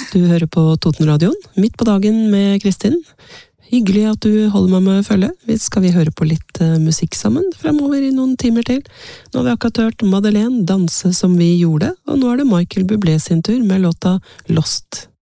Du hører på Totenradioen, midt på dagen med Kristin. Hyggelig at du holder meg med følge. Skal vi høre på litt musikk sammen fremover i noen timer til. Nå har vi akkurat hørt Madeleine danse som vi gjorde, og nå er det Michael Bublé sin tur med låta Lost.